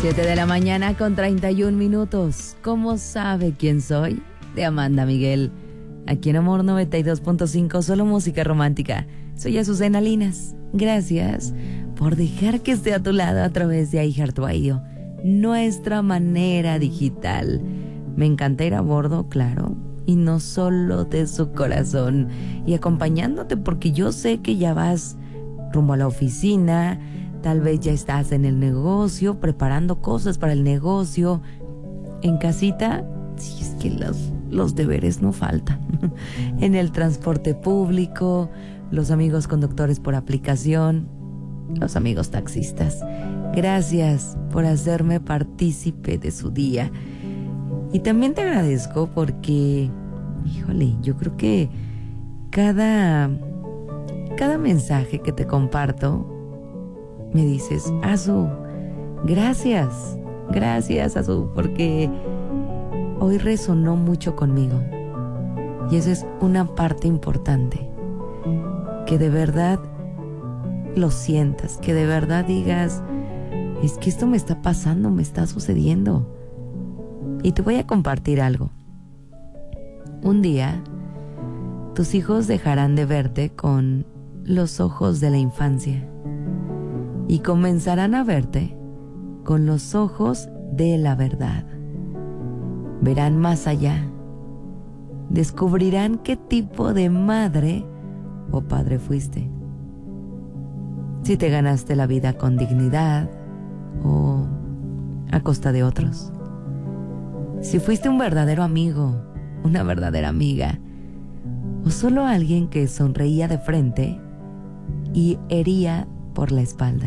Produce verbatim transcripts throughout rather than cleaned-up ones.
siete de la mañana con treinta y un minutos. ¿Cómo sabe quién soy? De Amanda Miguel. Aquí en Amor noventa y dos punto cinco, solo música romántica. Soy Azucena Linas. Gracias por dejar que esté a tu lado a través de iHeartRadio, nuestra manera digital. Me encanta ir a bordo, claro, y no solo de su corazón, y acompañándote porque yo sé que ya vas rumbo a la oficina, tal vez ya estás en el negocio, preparando cosas para el negocio. En casita, sí, es que los, los deberes no faltan. En el transporte público, los amigos conductores por aplicación, los amigos taxistas. Gracias por hacerme partícipe de su día. Y también te agradezco porque, híjole, yo creo que cada, cada mensaje que te comparto, me dices, Azu, gracias, gracias Azu, porque hoy resonó mucho conmigo. Y esa es una parte importante, que de verdad lo sientas, que de verdad digas, es que esto me está pasando, me está sucediendo. Y te voy a compartir algo. Un día, tus hijos dejarán de verte con los ojos de la infancia y comenzarán a verte con los ojos de la verdad. Verán más allá. Descubrirán qué tipo de madre o padre fuiste. Si te ganaste la vida con dignidad o a costa de otros. Si fuiste un verdadero amigo, una verdadera amiga, o solo alguien que sonreía de frente y hería por la espalda.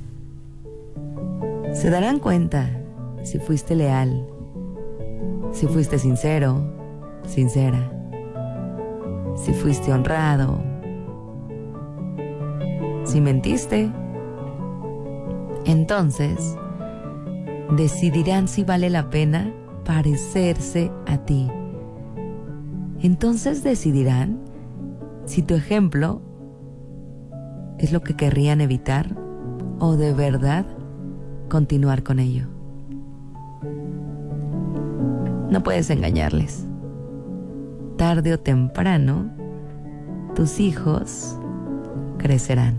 Se darán cuenta si fuiste leal, si fuiste sincero, sincera, si fuiste honrado, si mentiste. Entonces, decidirán si vale la pena parecerse a ti. Entonces decidirán si tu ejemplo es lo que querrían evitar o de verdad continuar con ello. No puedes engañarles. Tarde o temprano, tus hijos crecerán.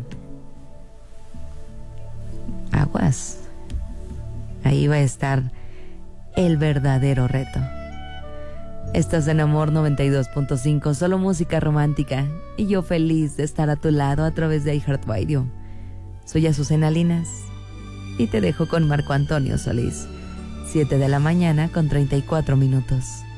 Aguas. Ahí va a estar el verdadero reto. Estás en Amor noventa y dos punto cinco, solo música romántica, y yo feliz de estar a tu lado a través de iHeartRadio. Soy Azucena Linas y te dejo con Marco Antonio Solís. siete de la mañana con treinta y cuatro minutos.